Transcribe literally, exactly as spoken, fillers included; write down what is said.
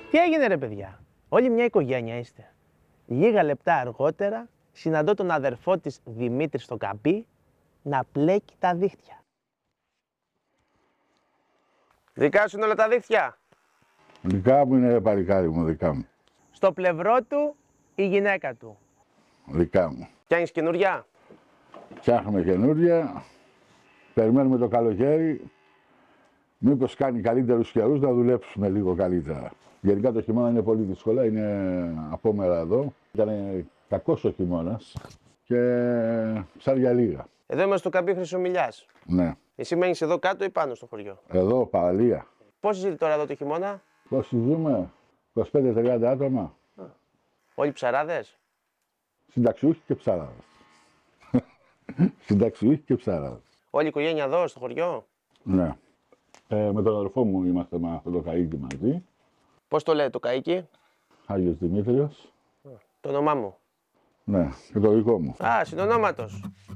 Τι έγινε ρε παιδιά, όλοι μια οικογένεια είστε. Λίγα λεπτά αργότερα συναντώ τον αδερφό της Δημήτρη στο καμπί να πλέκει τα δίχτυα. Δικά σου είναι όλα τα δίχτυα. Δικά μου είναι παλικάρι μου, δικά μου. Στο πλευρό του η γυναίκα του. Δικά μου. Πιάνεις καινούρια. Φτιάχνουμε καινούρια, περιμένουμε το καλοκαίρι, μήπως κάνει καλύτερους καιρούς να δουλέψουμε λίγο καλύτερα. Γενικά το χειμώνα είναι πολύ δύσκολα, είναι απόμερα εδώ. Ήταν κακός ο χειμώνας και ψάρια λίγα. Εδώ είμαστε στο καμπί Χρυσομιλιάς. Ναι. Εσύ μένεις εδώ κάτω ή πάνω στο χωριό. Εδώ, παραλία. Πόσοι ζείτε τώρα εδώ το χειμώνα. Πόσοι ζούμε, είκοσι πέντε με τριάντα άτομα. Όλοι ψαράδες. Συνταξιούχοι και ψαράδες. Συνταξιούχοι και ψαράδες. Όλη η οικογένεια εδώ στο χωριό. Ναι. Ε, με τον αδερφό μου είμαστε με αυτό το καΐκι μαζί. Πώς το λέει το καΐκι. Άγιος Δημήτριος. Το όνομά μου. Ναι, και το δικό μου. Α, συνονόματος.